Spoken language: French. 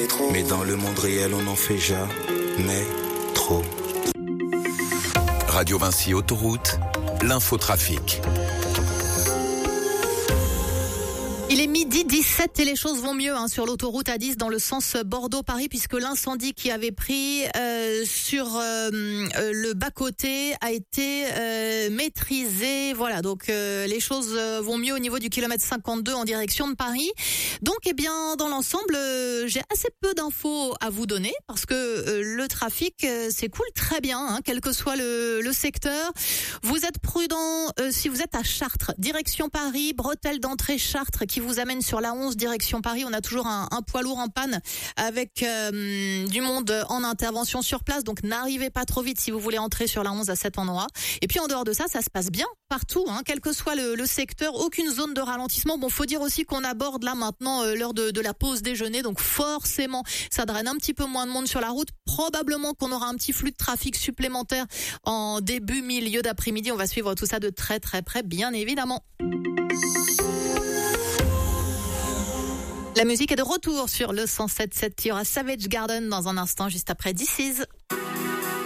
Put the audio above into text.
trop. Mais dans le monde réel, on n'en fait jamais trop. Radio Vinci Autoroute, l'infotrafic. Il est 12h17 et les choses vont mieux sur l'autoroute A10 dans le sens Bordeaux-Paris puisque l'incendie qui avait pris sur le bas-côté a été maîtrisé. Voilà, donc les choses vont mieux au niveau du kilomètre 52 en direction de Paris. Donc, eh bien, dans l'ensemble, j'ai assez peu d'infos à vous donner parce que le trafic s'écoule très bien, quel que soit le secteur. Vous êtes prudent si vous êtes à Chartres, direction Paris, bretelle d'entrée Chartres qui vous amène sur la 11 direction Paris. On a toujours un poids lourd en panne avec du monde en intervention sur place. Donc n'arrivez pas trop vite si vous voulez entrer sur la 11 à cet endroit. Et puis en dehors de ça, ça se passe bien partout, quel que soit le secteur, aucune zone de ralentissement. Bon, faut dire aussi qu'on aborde là maintenant l'heure de la pause déjeuner. Donc forcément, ça draine un petit peu moins de monde sur la route. Probablement qu'on aura un petit flux de trafic supplémentaire en début, milieu d'après-midi. On va suivre tout ça de très très près, bien évidemment. La musique est de retour sur le 107.7. Il y aura Savage Garden dans un instant, juste après This Is.